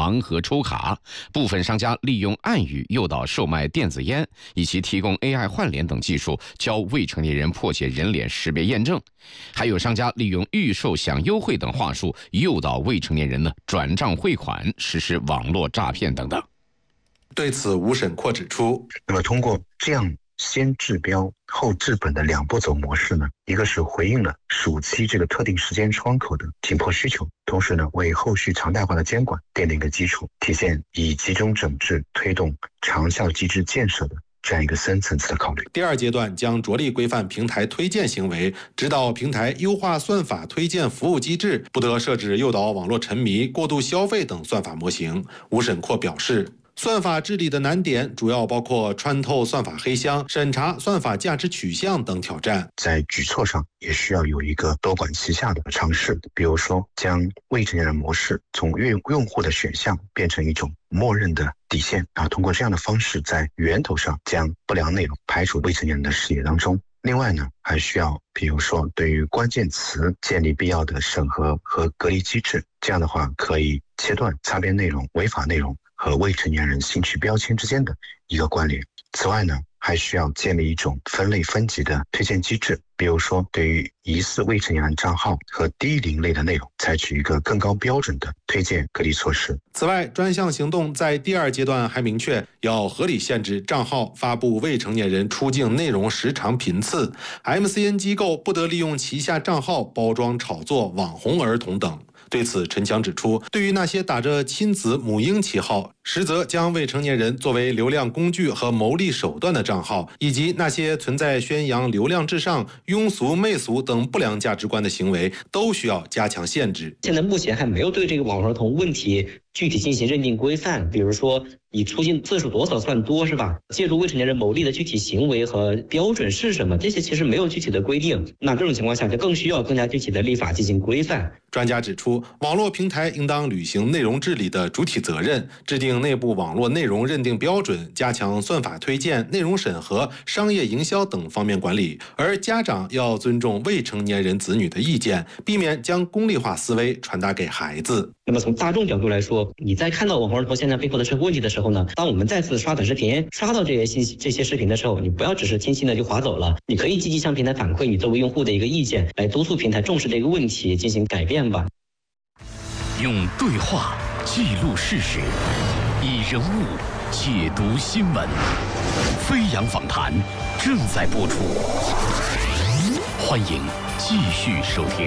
盲盒抽卡，部分商家利用暗语诱导售卖电子烟，以及提供 AI 换脸等技术，教未成年人破解人脸识别验证。还有商家利用预售享优惠等话术，诱导未成年人转账汇款，实施网络诈骗等等。 对此，吴审阔指出， 那么通过这样先治标后治本的2步走模式呢，一个是回应了暑期这个特定时间窗口的紧迫需求，同时呢，为后续常态化的监管奠定一个基础，体现以集中整治推动长效机制建设的这样一个深层次的考虑。 第2阶段将着力规范平台推荐行为，指导平台优化算法推荐服务机制，不得设置诱导网络沉迷、过度消费等算法模型。吴审阔表示，算法治理的难点主要包括穿透算法黑箱、审查算法价值取向等挑战。 在举措上也需要有一个多管齐下的尝试，比如说将未成年人模式从用户的选项变成一种默认的底线，然后通过这样的方式在源头上将不良内容排除未成年人的视野当中。另外呢，还需要比如说对于关键词建立必要的审核和隔离机制，这样的话可以切断擦边内容、违法内容和未成年人兴趣标签之间的一个关联。此外呢，还需要建立一种分类分级的推荐机制，比如说对于疑似未成年人账号和低龄类的内容，采取一个更高标准的推荐隔离措施。 此外，专项行动在第2阶段还明确要合理限制账号发布未成年人出境内容时长频次， MCN 机构不得利用旗下账号包装炒作网红儿童等。对此，陈强指出，对于那些打着亲子母婴旗号，实则将未成年人作为流量工具和牟利手段的账号，以及那些存在宣扬流量至上、庸俗媚俗等不良价值观的行为，都需要加强限制。 现在目前还没有对这个网红儿童问题具体进行认定规范，比如说你出境次数多少算多，是吧？借助未成年人牟利的具体行为和标准是什么？这些其实没有具体的规定。那这种情况下，就更需要更加具体的立法进行规范。 专家指出，网络平台应当履行内容治理的主体责任，制定内部网络内容认定标准，加强算法推荐、内容审核、商业营销等方面管理。而家长要尊重未成年人子女的意见，避免将功利化思维传达给孩子。 那么从大众角度来说，你在看到网红儿童现在背后的社会问题的时候呢，当我们再次刷短视频、刷到这些信息、这些视频的时候，你不要只是轻轻的就划走了，你可以积极向平台反馈你作为用户的一个意见，来督促平台重视这个问题，进行改变吧。 用对话记录事实，以人物解读新闻。飞扬访谈正在播出，欢迎继续收听。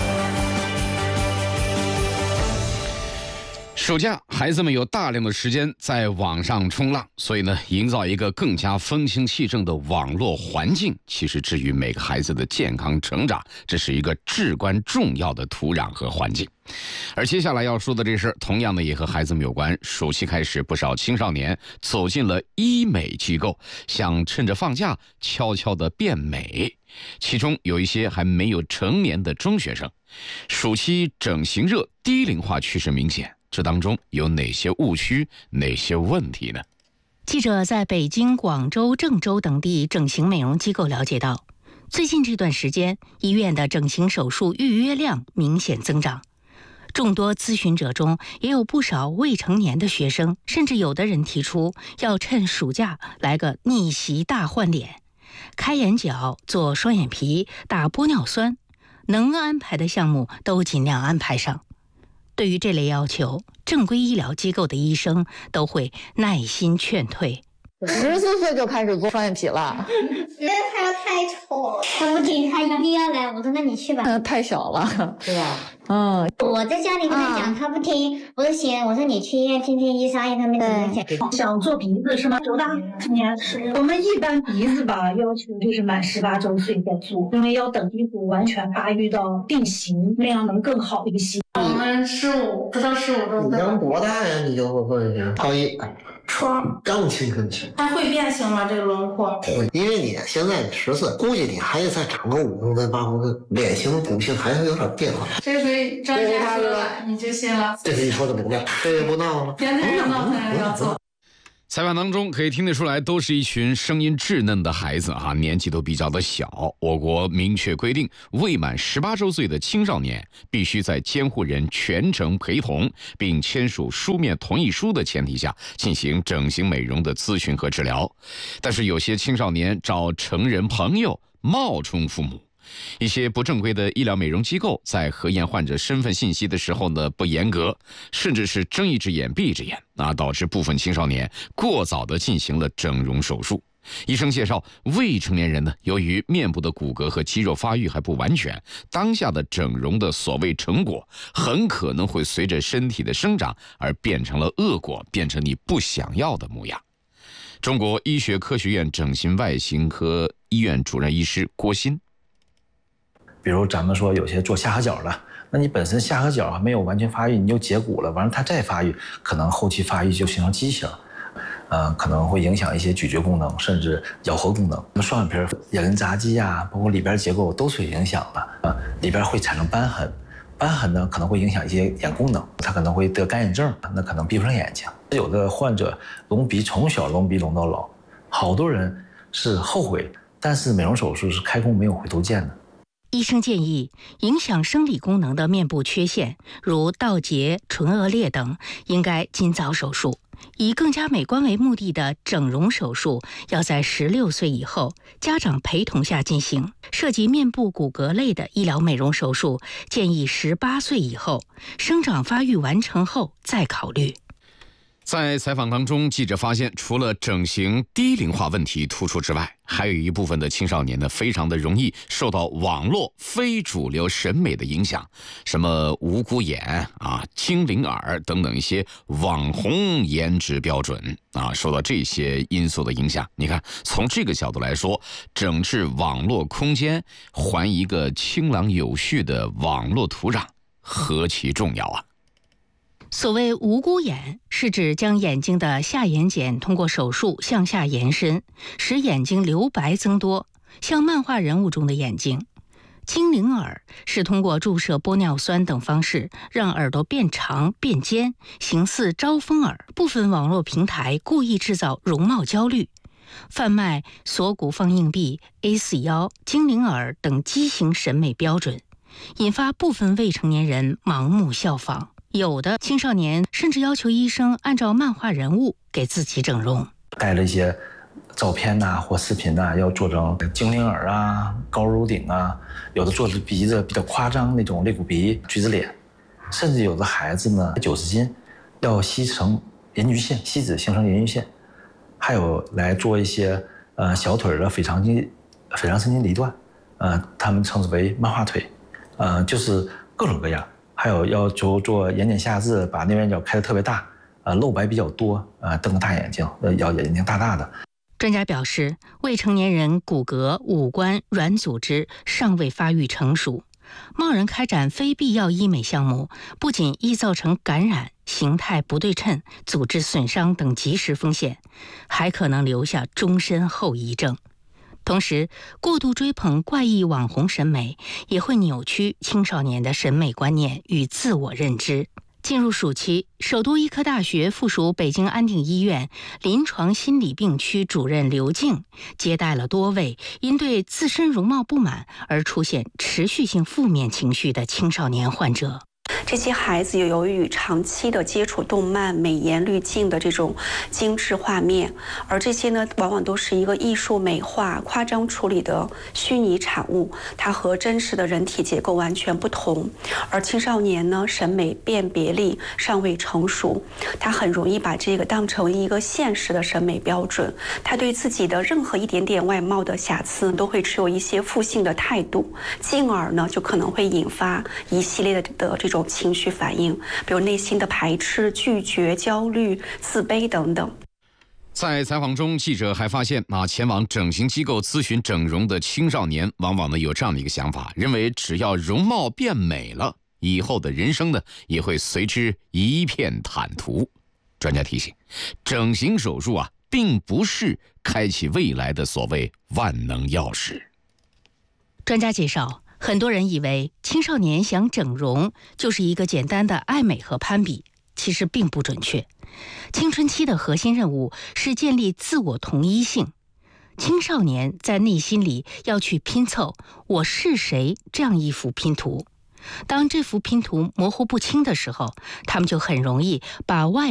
暑假，孩子们有大量的时间在网上冲浪，所以呢，营造一个更加风清气正的网络环境，其实至于每个孩子的健康成长，这是一个至关重要的土壤和环境。而接下来要说的这事，同样的也和孩子们有关。暑期开始，不少青少年走进了医美机构，想趁着放假悄悄地变美。其中有一些还没有成年的中学生。暑期整形热低龄化趋势明显，这当中有哪些误区、哪些问题呢？ 记者在北京、广州、郑州等地整形美容机构了解到，最近这段时间，医院的整形手术预约量明显增长。众多咨询者中，也有不少未成年的学生，甚至有的人提出要趁暑假来个逆袭大换脸，开眼角、做双眼皮、打玻尿酸，能安排的项目都尽量安排上。对于这类要求，正规医疗机构的医生都会耐心劝退。 14岁就开始做双眼皮了， 觉得他太丑了，他不听，他一定要来。我说那你去吧。 太小了， 对吧？ 我在家里跟他讲，他不听。我说行，我说你去医院听听医生，他们怎么讲。 想做鼻子是吗？多大年？我们一般鼻子吧，要求就是满18周岁再做，因为要等鼻骨完全发育到定型，那样能更好一些。 我们15，不到15周。 你刚多大呀？你就会高一。刚青春期， 它会变形吗？这个轮廓？ 因为你现在10岁，估计你还得再长个5公分8公分，脸型骨性还是有点变化。 这回专家说了，你就信了？ 这回你说的不对，这也不闹了。 天天要闹，要做。 采访当中可以听得出来，都是一群声音稚嫩的孩子啊，年纪都比较的小。我国明确规定，未满18周岁的青少年必须在监护人全程陪同并签署书面同意书的前提下进行整形美容的咨询和治疗。但是有些青少年找成人朋友冒充父母。一些不正规的医疗美容机构在核验患者身份信息的时候呢不严格，甚至是睁一只眼闭一只眼啊，导致部分青少年过早的进行了整容手术。医生介绍，未成年人呢，由于面部的骨骼和肌肉发育还不完全，当下的整容的所谓成果，很可能会随着身体的生长而变成了恶果，变成你不想要的模样。中国医学科学院整形外形科医院主任医师郭鑫。 比如咱们说有些做下颌角的，那你本身下颌角还没有完全发育，你就截骨了，完了它再发育，可能后期发育就形成畸形，可能会影响一些咀嚼功能，甚至咬合功能。双眼皮、眼根匝肌啊，包括里边结构都是有影响的，里边会产生瘢痕，瘢痕呢可能会影响一些眼功能，他可能会得干眼症，那可能闭不上眼睛。有的患者隆鼻从小隆鼻隆到老，好多人是后悔，但是美容手术是开弓没有回头箭的。 医生建议，影响生理功能的面部缺陷，如倒睫、唇腭裂等，应该尽早手术。以更加美观为目的的整容手术，要在16岁以后，家长陪同下进行。涉及面部骨骼类的医疗美容手术，建议18岁以后，生长发育完成后再考虑。 在采访当中，记者发现，除了整形低龄化问题突出之外，还有一部分的青少年呢，非常的容易受到网络非主流审美的影响，什么无辜眼啊、精灵耳等等一些网红颜值标准啊，受到这些因素的影响。你看，从这个角度来说，整治网络空间，还一个清朗有序的网络土壤，何其重要啊！ 所谓无辜眼，是指将眼睛的下眼睑通过手术向下延伸，使眼睛留白增多，像漫画人物中的眼睛。精灵耳是通过注射玻尿酸等方式让耳朵变长变尖，形似招风耳。部分网络平台故意制造容貌焦虑，贩卖锁骨放硬币、A4 腰、精灵耳等畸形审美标准，引发部分未成年人盲目效仿。有的青少年甚至要求医生按照漫画人物给自己整容， 带了一些照片呐、或视频呐、要做成精灵耳啊、高颅顶啊，有的做的鼻子比较夸张那种肋骨鼻、橘子脸，甚至有的孩子呢90斤要吸成银曲线，吸脂形成银曲线，还有来做一些小腿的腓肠神经离断，他们称之为漫画腿，就是各种各样。还有要求做眼睑下至，把内眼角开得特别大，露白比较多，瞪个大眼睛，要眼睛大大的。 专家表示，未成年人骨骼、五官、软组织尚未发育成熟，贸然开展非必要医美项目，不仅易造成感染、形态不对称、组织损伤等即时风险，还可能留下终身后遗症。同时，过度追捧怪异网红审美，也会扭曲青少年的审美观念与自我认知。进入暑期，首都医科大学附属北京安定医院临床心理病区主任刘静接待了多位因对自身容貌不满而出现持续性负面情绪的青少年患者。 这些孩子由于长期的接触动漫、美颜滤镜的这种精致画面，而这些呢，往往都是一个艺术美化、夸张处理的虚拟产物，它和真实的人体结构完全不同。而青少年呢，审美辨别力尚未成熟，他很容易把这个当成一个现实的审美标准，他对自己的任何一点点外貌的瑕疵都会持有一些负性的态度，进而呢，就可能会引发一系列的这种情绪反应，比如内心的排斥、拒绝、焦虑、自卑等等。 在采访中，记者还发现前往整形机构咨询整容的青少年，往往呢有这样的一个想法，认为只要容貌变美了，以后的人生呢也会随之一片坦途。专家提醒，整形手术并不是开启未来的所谓万能钥匙。 专家介绍，很多人以为青少年想整容就是一个简单的爱美和攀比， 其实并不准确。青春期的核心任务是建立自我同一性，青少年在内心里要去拼凑我是谁这样一幅拼图。当这幅拼图模糊不清的时候，他们就很容易把外